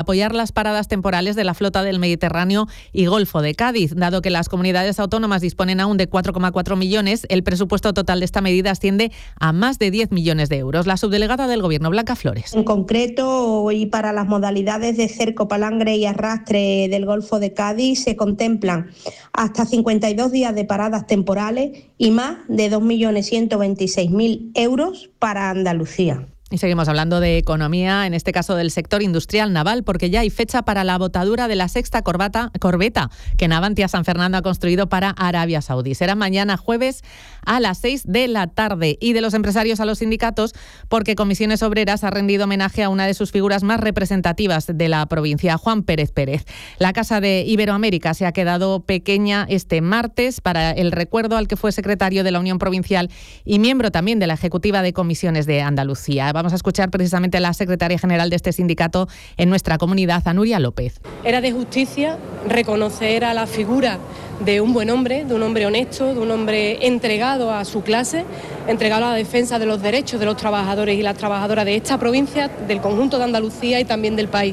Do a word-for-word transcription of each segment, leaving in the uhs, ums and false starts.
apoyar las paradas temporales de la flota del Mediterráneo y Golfo de Cádiz. Dado que las comunidades autónomas disponen aún de cuatro coma cuatro millones, el presupuesto total de esta medida asciende a más de diez millones de euros. La subdelegada del Gobierno, Blanca Flores. En concreto, y para las modalidades de cerco, palangre y arrastre del Golfo de Cádiz, se contemplan hasta cincuenta y dos días de paradas temporales y más de dos millones ciento veintiséis mil euros para Andalucía. Y seguimos hablando de economía, en este caso del sector industrial naval, porque ya hay fecha para la botadura de la sexta corbata, corbeta que Navantia San Fernando ha construido para Arabia Saudí. Será mañana jueves a las seis de la tarde. Y de los empresarios a los sindicatos, porque Comisiones Obreras ha rendido homenaje a una de sus figuras más representativas de la provincia, Juan Pérez Pérez. La Casa de Iberoamérica se ha quedado pequeña este martes para el recuerdo al que fue secretario de la Unión Provincial y miembro también de la Ejecutiva de Comisiones de Andalucía. Vamos a escuchar precisamente a la secretaria general de este sindicato en nuestra comunidad, a Nuria López. Era de justicia reconocer a la figura de un buen hombre, de un hombre honesto, de un hombre entregado a su clase, entregado a la defensa de los derechos de los trabajadores y las trabajadoras de esta provincia, del conjunto de Andalucía y también del país.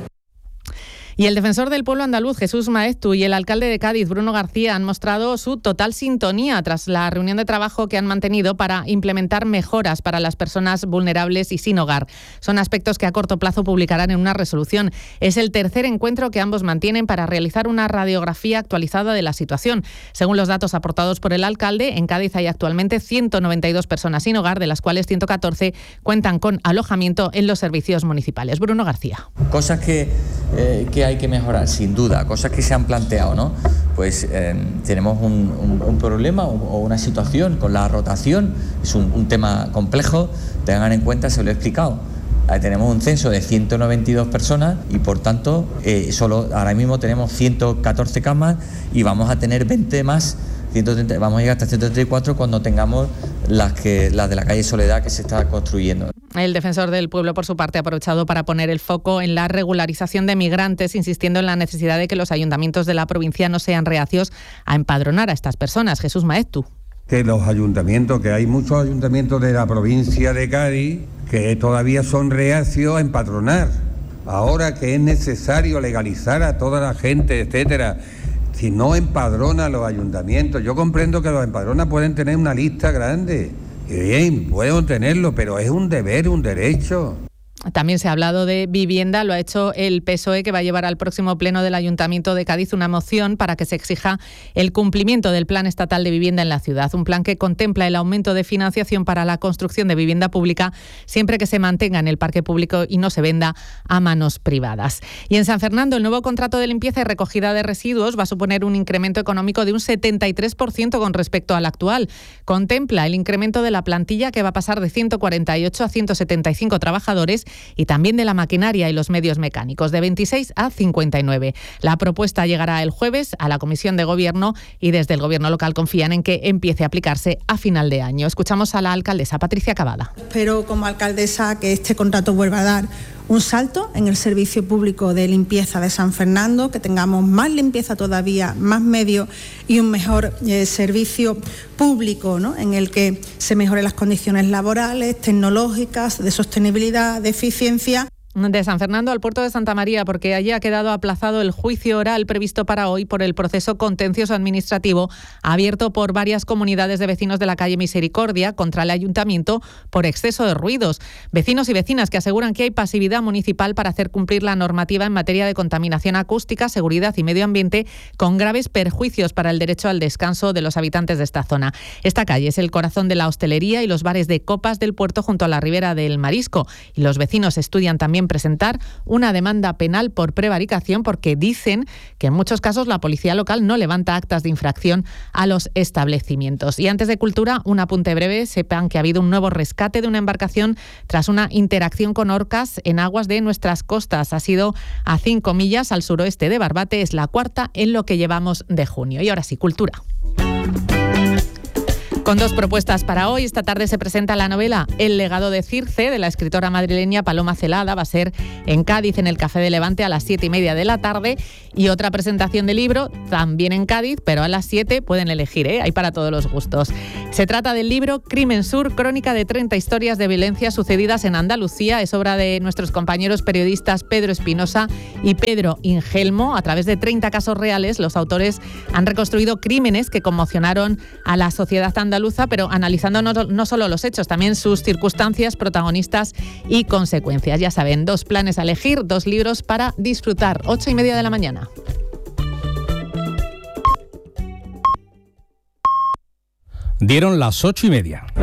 Y el defensor del pueblo andaluz, Jesús Maeztu, y el alcalde de Cádiz, Bruno García, han mostrado su total sintonía tras la reunión de trabajo que han mantenido para implementar mejoras para las personas vulnerables y sin hogar. Son aspectos que a corto plazo publicarán en una resolución. Es el tercer encuentro que ambos mantienen para realizar una radiografía actualizada de la situación. Según los datos aportados por el alcalde, en Cádiz hay actualmente ciento noventa y dos personas sin hogar, de las cuales ciento catorce cuentan con alojamiento en los servicios municipales. Bruno García. Cosas que, eh, que hay que mejorar, sin duda, cosas que se han planteado, ¿no? Pues eh, tenemos un, un, un problema o, o una situación con la rotación, es un, un tema complejo, tengan en cuenta, se lo he explicado. Ahí tenemos un censo de ciento noventa y dos personas y por tanto eh, solo ahora mismo tenemos ciento catorce camas y vamos a tener veinte más, ciento treinta, vamos a llegar hasta ciento treinta y cuatro cuando tengamos las, que, las de la calle Soledad que se está construyendo. El defensor del pueblo, por su parte, ha aprovechado para poner el foco en la regularización de migrantes, insistiendo en la necesidad de que los ayuntamientos de la provincia no sean reacios a empadronar a estas personas. Jesús Maeztu. Que los ayuntamientos, que hay muchos ayuntamientos de la provincia de Cádiz que todavía son reacios a empadronar. Ahora que es necesario legalizar a toda la gente, etcétera, si no empadrona a los ayuntamientos, yo comprendo que los empadronas pueden tener una lista grande. Y bien, pueden tenerlo, pero es un deber, un derecho. También se ha hablado de vivienda, lo ha hecho el P S O E, que va a llevar al próximo pleno del Ayuntamiento de Cádiz una moción para que se exija el cumplimiento del Plan Estatal de Vivienda en la ciudad, un plan que contempla el aumento de financiación para la construcción de vivienda pública siempre que se mantenga en el parque público y no se venda a manos privadas. Y en San Fernando, el nuevo contrato de limpieza y recogida de residuos va a suponer un incremento económico de un setenta y tres por ciento con respecto al actual. Contempla el incremento de la plantilla, que va a pasar de ciento cuarenta y ocho a ciento setenta y cinco trabajadores, y también de la maquinaria y los medios mecánicos, de veintiséis a cincuenta y nueve. La propuesta llegará el jueves a la Comisión de Gobierno y desde el Gobierno local confían en que empiece a aplicarse a final de año. Escuchamos a la alcaldesa Patricia Cavada. Espero como alcaldesa que este contrato vuelva a dar un salto en el servicio público de limpieza de San Fernando, que tengamos más limpieza todavía, más medios y un mejor eh, servicio público, ¿no?, en el que se mejoren las condiciones laborales, tecnológicas, de sostenibilidad, de eficiencia. De San Fernando al puerto de Santa María, porque allí ha quedado aplazado el juicio oral previsto para hoy por el proceso contencioso administrativo abierto por varias comunidades de vecinos de la calle Misericordia contra el ayuntamiento por exceso de ruidos. Vecinos y vecinas que aseguran que hay pasividad municipal para hacer cumplir la normativa en materia de contaminación acústica, seguridad y medio ambiente, con graves perjuicios para el derecho al descanso de los habitantes de esta zona. Esta calle es el corazón de la hostelería y los bares de copas del puerto junto a la ribera del Marisco, y los vecinos estudian también presentar una demanda penal por prevaricación porque dicen que en muchos casos la policía local no levanta actas de infracción a los establecimientos. Y antes de cultura, un apunte breve. Sepan que ha habido un nuevo rescate de una embarcación tras una interacción con orcas en aguas de nuestras costas. Ha sido a cinco millas al suroeste de Barbate. Es la cuarta en lo que llevamos de junio. Y ahora sí, cultura. Con dos propuestas para hoy. Esta tarde se presenta la novela El legado de Circe, de la escritora madrileña Paloma Celada. Va a ser en Cádiz, en el Café de Levante, a las siete y media de la tarde. Y otra presentación de libro, también en Cádiz, pero a las siete pueden elegir, ¿eh? Hay para todos los gustos. Se trata del libro Crimen Sur, crónica de treinta historias de violencia sucedidas en Andalucía. Es obra de nuestros compañeros periodistas Pedro Espinosa y Pedro Ingelmo. A través de treinta casos reales, los autores han reconstruido crímenes que conmocionaron a la sociedad andaluza, pero analizando no, no solo los hechos, también sus circunstancias, protagonistas y consecuencias. Ya saben, dos planes a elegir, dos libros para disfrutar. Ocho y media de la mañana. Dieron las ocho y media.